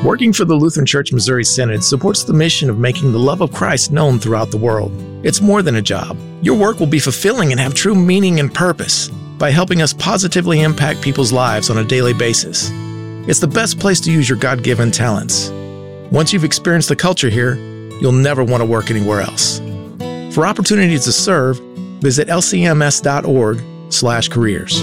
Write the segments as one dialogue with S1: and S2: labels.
S1: Working for the Lutheran Church Missouri Synod supports the mission of making the love of Christ known throughout the world. It's more than a job. Your work will be fulfilling and have true meaning and purpose by helping us positively impact people's lives on a daily basis. It's the best place to use your God-given talents. Once you've experienced the culture here, you'll never want to work anywhere else. For opportunities to serve, visit lcms.org/careers.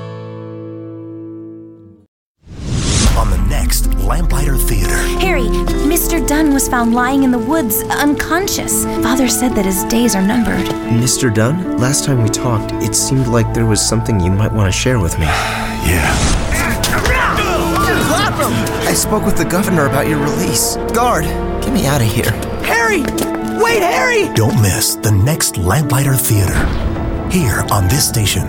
S2: On the next Lamplighter Theater.
S3: Harry, Mr. Dunn was found lying in the woods, unconscious. Father said that his days are numbered.
S4: Mr. Dunn? Last time we talked, it seemed like there was something you might want to share with me.
S2: Yeah.
S4: I spoke with the governor about your release. Guard, get me out of here.
S5: Harry! Wait, Harry!
S2: Don't miss the next Lamplighter Theater, here on this station.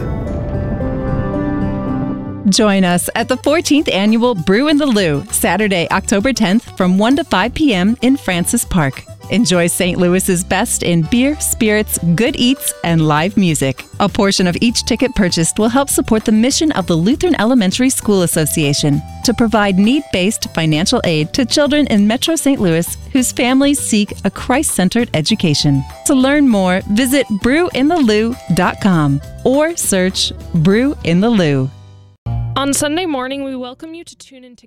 S6: Join us at the 14th Annual Brew in the Lou, Saturday, October 10th from 1 to 5 p.m. in Francis Park. Enjoy St. Louis's best in beer, spirits, good eats, and live music. A portion of each ticket purchased will help support the mission of the Lutheran Elementary School Association to provide need-based financial aid to children in Metro St. Louis whose families seek a Christ-centered education. To learn more, visit brewinthelou.com or search Brew in the Lou.
S7: On Sunday morning, we welcome you to tune into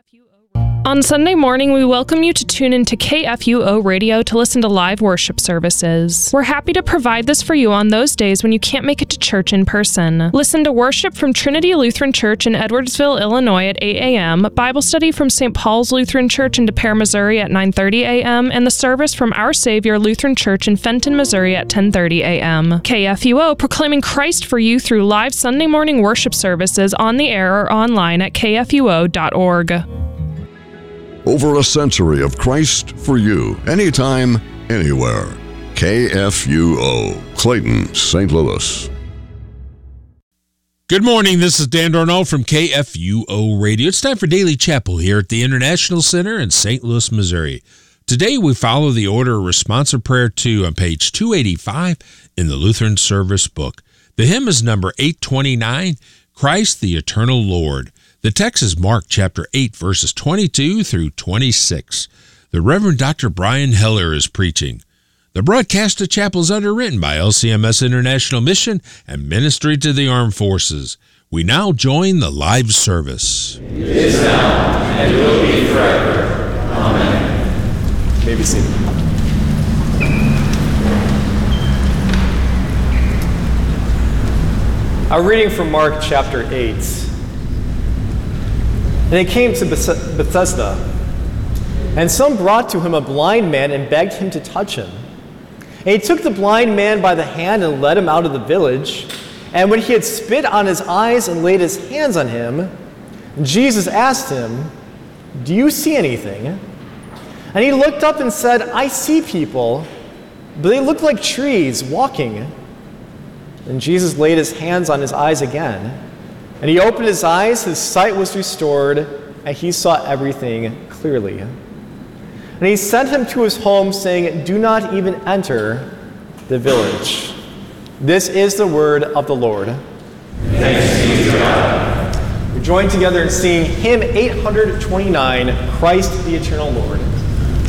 S7: KFUO Radio to listen to live worship services. We're happy to provide this for you on those days when you can't make it to church in person. Listen to worship from Trinity Lutheran Church in Edwardsville, Illinois at 8 a.m., Bible study from St. Paul's Lutheran Church in Des Peres, Missouri at 9:30 a.m., and the service from Our Savior Lutheran Church in Fenton, Missouri at 10:30 a.m. KFUO, proclaiming Christ for you through live Sunday morning worship services on the air or online at kfuo.org.
S8: Over a century of Christ for you, anytime, anywhere. KFUO, Clayton, St. Louis.
S9: Good morning, this is Dan Darnall from KFUO Radio. It's time for Daily Chapel here at the International Center in St. Louis, Missouri. Today we follow the order of responsive prayer 2 on page 285 in the Lutheran Service Book. The hymn is number 829, Christ the Eternal Lord. The text is Mark chapter 8, verses 22 through 26. The Reverend Dr. Brian Heller is preaching. The broadcast of chapel is underwritten by LCMS International Mission and Ministry to the Armed Forces. We now join the live service.
S10: It is now, and it will be forever. Amen.
S11: You may be seated. A reading from Mark chapter 8. And they came to Bethesda, and some brought to him a blind man and begged him to touch him. And he took the blind man by the hand and led him out of the village. And when he had spit on his eyes and laid his hands on him, Jesus asked him, "Do you see anything?" And he looked up and said, "I see people, but they look like trees walking." And Jesus laid his hands on his eyes again. And he opened his eyes, his sight was restored, and he saw everything clearly. And he sent him to his home, saying, "Do not even enter the village." This is the word of the Lord.
S10: Thanks be to God.
S11: We join together in singing hymn 829, Christ the Eternal Lord.